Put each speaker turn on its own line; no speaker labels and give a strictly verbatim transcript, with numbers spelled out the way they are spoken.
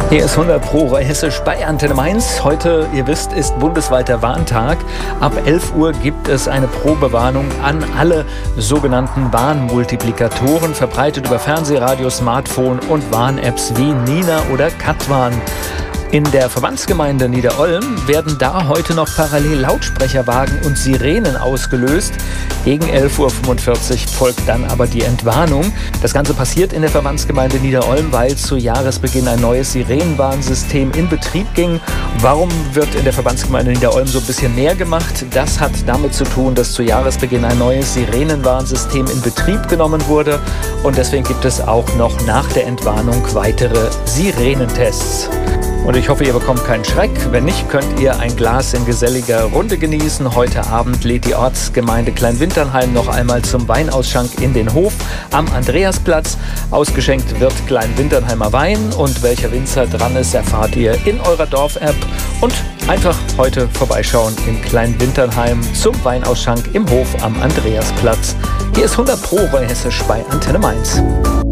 Hier ist hundert Pro Hessisch bei Antenne Mainz. Heute, ihr wisst, ist bundesweiter Warntag. Ab elf Uhr gibt es eine Probewarnung an alle sogenannten Warnmultiplikatoren, verbreitet über Fernseh, Radio, Smartphone und Warn-Apps wie Nina oder Katwarn. In der Verbandsgemeinde Niederolm werden da heute noch parallel Lautsprecherwagen und Sirenen ausgelöst. Gegen elf Uhr fünfundvierzig folgt dann aber die Entwarnung. Das Ganze passiert in der Verbandsgemeinde Niederolm, weil zu Jahresbeginn ein neues Sirenenwarnsystem in Betrieb ging. Warum wird in der Verbandsgemeinde Niederolm so ein bisschen mehr gemacht? Das hat damit zu tun, dass zu Jahresbeginn ein neues Sirenenwarnsystem in Betrieb genommen wurde. Und deswegen gibt es auch noch nach der Entwarnung weitere Sirenentests. Und ich hoffe, ihr bekommt keinen Schreck. Wenn nicht, könnt ihr ein Glas in geselliger Runde genießen. Heute Abend lädt die Ortsgemeinde Kleinwinternheim noch einmal zum Weinausschank in den Hof am Andreasplatz. Ausgeschenkt wird Kleinwinternheimer Wein. Und welcher Winzer dran ist, erfahrt ihr in eurer Dorf-App. Und einfach heute vorbeischauen in Kleinwinternheim zum Weinausschank im Hof am Andreasplatz. Hier ist hundert Pro Hessisch bei Antenne Mainz.